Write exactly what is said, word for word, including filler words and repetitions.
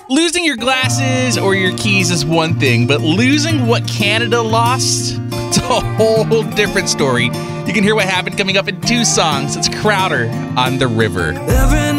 Losing your glasses or your keys is one thing, but losing what Canada lost, it's a whole different story. You can hear what happened coming up in two songs. It's Crowder on The River. Every